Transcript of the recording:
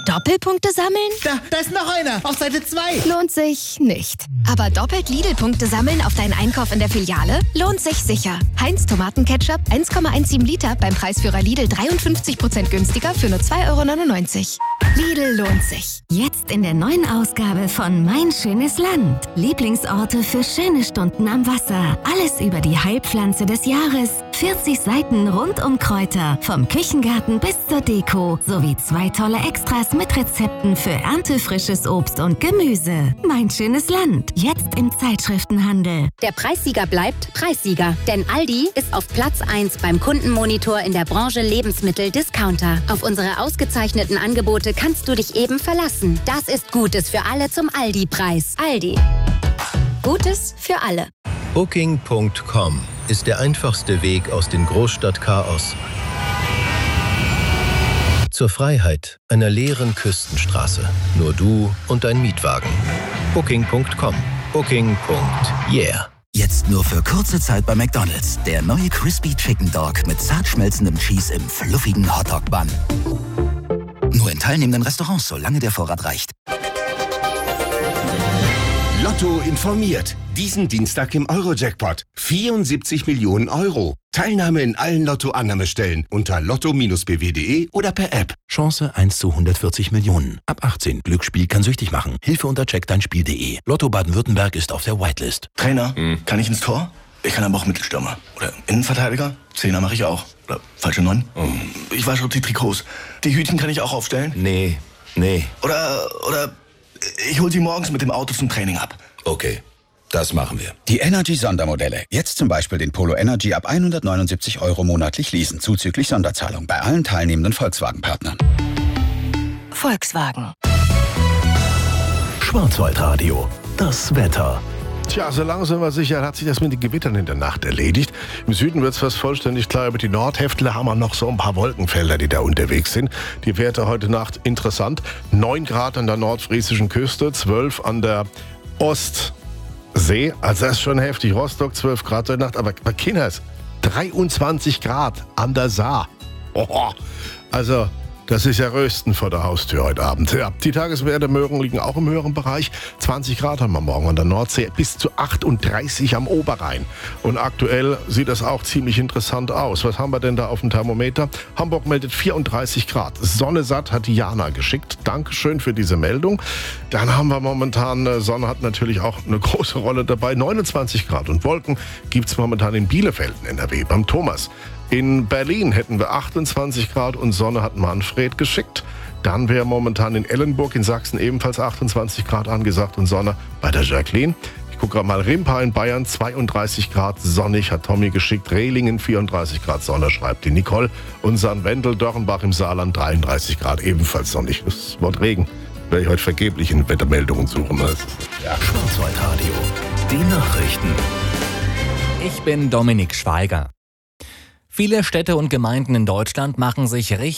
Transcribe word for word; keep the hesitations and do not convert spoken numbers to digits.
Doppelpunkte sammeln? Da, da ist noch einer, auf Seite zwei. Lohnt sich nicht. Aber doppelt Lidl-Punkte sammeln auf deinen Einkauf in der Filiale? Lohnt sich sicher. Heinz Tomatenketchup eins Komma siebzehn Liter beim Preisführer Lidl dreiundfünfzig Prozent günstiger für nur zwei Euro neunundneunzig. Lidl lohnt sich. Jetzt in der neuen Ausgabe von Mein schönes Land. Lieblingsorte für schöne Stunden am Wasser. Alles über die Heilpflanze des Jahres. vierzig Seiten rund um Kräuter. Vom Küchengarten bis zur Deko. Sowie zwei tolle Extras mit Rezepten für erntefrisches Obst und Gemüse. Mein schönes Land. Jetzt im Zeitschriftenhandel. Der Preissieger bleibt Preissieger. Denn Aldi ist auf Platz eins beim Kundenmonitor in der Branche Lebensmittel-Discounter. Auf unsere ausgezeichneten Angebote kannst du dich eben verlassen. Das ist Gutes für alle zum Aldi-Preis. Aldi. Gutes für alle. Booking Punkt com ist der einfachste Weg aus dem Großstadtchaos zur Freiheit einer leeren Küstenstraße. Nur du und dein Mietwagen. Booking Punkt com. Booking. Yeah. Jetzt nur für kurze Zeit bei McDonald's. Der neue Crispy Chicken Dog mit zart schmelzendem Cheese im fluffigen Hotdog-Bun. Nur in teilnehmenden Restaurants, solange der Vorrat reicht. Lotto informiert. Diesen Dienstag im Euro-Jackpot. vierundsiebzig Millionen Euro. Teilnahme in allen Lotto-Annahmestellen unter lotto B W punkt de oder per App. Chance eins zu hundertvierzig Millionen. Ab achtzehn. Glücksspiel kann süchtig machen. Hilfe unter check dein Spiel punkt de. Lotto Baden-Württemberg ist auf der Whitelist. Trainer, hm. kann ich ins Tor? Ich kann aber auch Mittelstürmer. Oder Innenverteidiger? Zehner mache ich auch. Oder falsche Neun? Oh. Ich wasche die Trikots. Die Hütchen kann ich auch aufstellen? Nee, nee. Oder, oder ich hol sie morgens mit dem Auto zum Training ab. Okay. Das machen wir. Die Energy-Sondermodelle. Jetzt zum Beispiel den Polo Energy ab hundertneunundsiebzig Euro monatlich leasen, zuzüglich Sonderzahlung bei allen teilnehmenden Volkswagen-Partnern. Volkswagen. Schwarzwaldradio. Das Wetter. Tja, so langsam aber sicher hat sich das mit den Gewittern in der Nacht erledigt. Im Süden wird es fast vollständig klar. Über die Nordheftle haben wir noch so ein paar Wolkenfelder, die da unterwegs sind. Die Werte heute Nacht interessant. neun Grad an der nordfriesischen Küste, zwölf an der Ostsee. Also das ist schon heftig. Rostock zwölf Grad heute Nacht. Aber bei Kinders dreiundzwanzig Grad an der Saar. Oh, also das ist ja Rösten vor der Haustür heute Abend. Ja, die Tageswerte morgen liegen auch im höheren Bereich. zwanzig Grad haben wir morgen an der Nordsee, bis zu achtunddreißig am Oberrhein. Und aktuell sieht das auch ziemlich interessant aus. Was haben wir denn da auf dem Thermometer? Hamburg meldet vierunddreißig Grad. Sonne satt hat die Jana geschickt. Dankeschön für diese Meldung. Dann haben wir momentan, Sonne hat natürlich auch eine große Rolle dabei. neunundzwanzig Grad und Wolken gibt es momentan in Bielefeld in N R W beim Thomas. In Berlin hätten wir achtundzwanzig Grad und Sonne hat Manfred geschickt. Dann wäre momentan in Ellenburg in Sachsen ebenfalls achtundzwanzig Grad angesagt und Sonne bei der Jacqueline. Ich gucke gerade mal, Rimpa in Bayern zweiunddreißig Grad sonnig, hat Tommy geschickt. Rehlingen vierunddreißig Grad Sonne, schreibt die Nicole. Und San Wendel, Dörrenbach im Saarland dreiunddreißig Grad, ebenfalls sonnig. Das Wort Regen werde ich heute vergeblich in Wettermeldungen suchen. Ja. Schwarzwaldradio, die Nachrichten. Ich bin Dominik Schweiger. Viele Städte und Gemeinden in Deutschland machen sich richtig